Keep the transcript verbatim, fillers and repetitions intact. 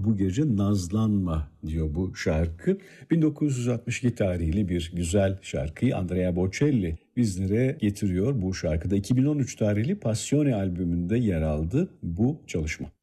bu gece nazlanma diyor bu şarkı. bin dokuz yüz altmış iki tarihli bir güzel şarkıyı Andrea Bocelli bizlere getiriyor. Bu şarkıda iki bin on üç tarihli Passione albümünde yer aldı bu çalışma.